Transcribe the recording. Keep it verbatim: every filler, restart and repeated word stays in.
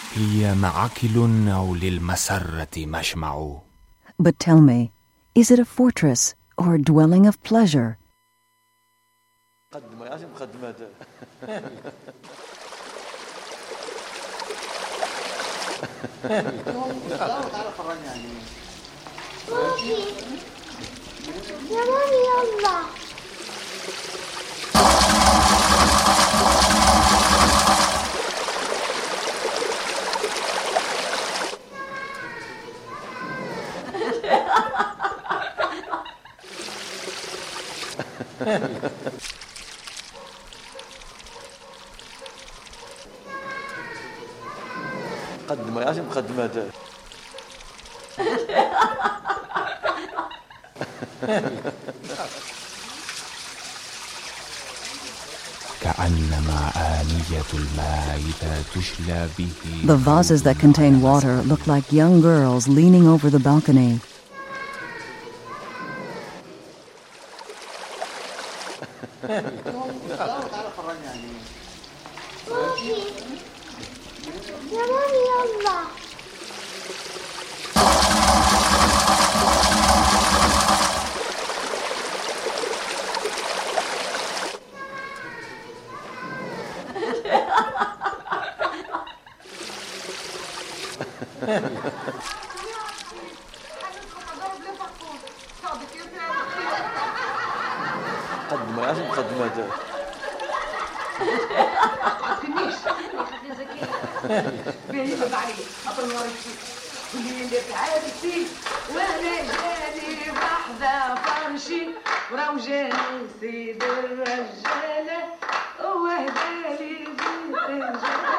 هي معقل أو للمسرة مشمع؟ But tell me, is it a fortress or a dwelling of pleasure? يا مامي يلا. قدمة يا مقدمة كأنما آنية الماء إذا تشلى به. The vases that contain water look like young girls leaning over the balcony. يا مامي يلا. قدمة يا مقدمة عارفينيش يا زكية بيني وبعيد أطل ورشي واللي اللي تعرفي وانا جاني بحذا فرشي وراه جاني سيد الرجالة وهدالي بنت الجنة